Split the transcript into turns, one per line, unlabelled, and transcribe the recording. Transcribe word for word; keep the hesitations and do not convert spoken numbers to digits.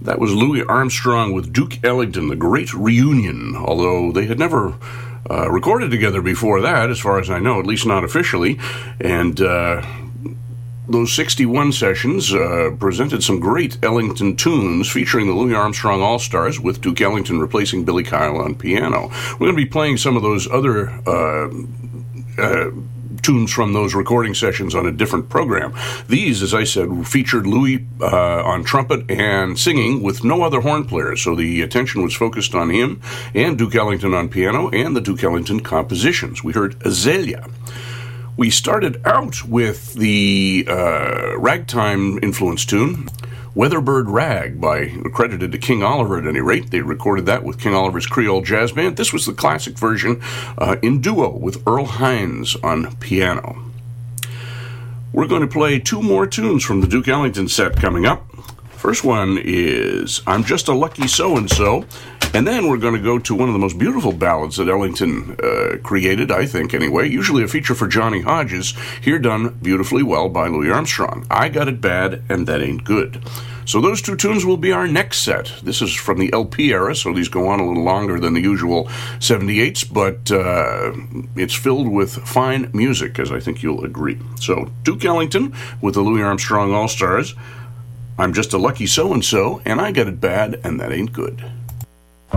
That was Louis Armstrong with Duke Ellington, The Great Reunion, although they had never uh, recorded together before that, as far as I know, at least not officially. And uh, those sixty-one sessions uh, presented some great Ellington tunes featuring the Louis Armstrong All-Stars, with Duke Ellington replacing Billy Kyle on piano. We're going to be playing some of those other uh, uh, tunes from those recording sessions on a different program. These, as I said, featured Louis uh, on trumpet and singing with no other horn players, so the attention was focused on him and Duke Ellington on piano and the Duke Ellington compositions. We heard Azalea. We started out with the uh, ragtime influence tune, Weatherbird Rag, by credited to King Oliver at any rate. They recorded that with King Oliver's Creole Jazz Band. This was the classic version uh, in duo with Earl Hines on piano. We're going to play two more tunes from the Duke Ellington set coming up. First one is I'm Just a Lucky So-and-So, and then we're going to go to one of the most beautiful ballads that Ellington uh, created, I think anyway, usually a feature for Johnny Hodges, here done beautifully well by Louis Armstrong. I Got It Bad, and That Ain't Good. So those two tunes will be our next set. This is from the L P era, so these go on a little longer than the usual seventy-eights, but uh, it's filled with fine music, as I think you'll agree. So Duke Ellington with the Louis Armstrong All-Stars, I'm Just a Lucky So-and-So, and I Got It Bad, and That Ain't Good.